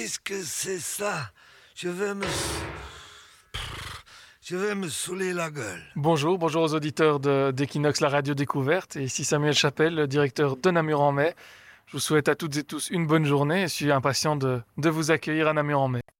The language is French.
Qu'est-ce que c'est ça? Je vais me saouler la gueule. Bonjour aux auditeurs d'Equinox, la radio découverte. Et ici Samuel Chapelle, le directeur de Namur en mai. Je vous souhaite à toutes et tous une bonne journée et je suis impatient de vous accueillir à Namur en mai.